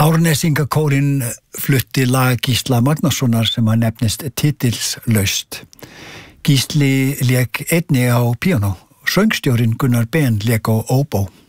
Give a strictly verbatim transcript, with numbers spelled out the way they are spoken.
Árnesingakórinn flutti lag Gísla Magnússonar sem að nefnist Titilslaust. Gísli lék einnig á píanó. Söngstjórinn Gunnar Ben lék á óbó.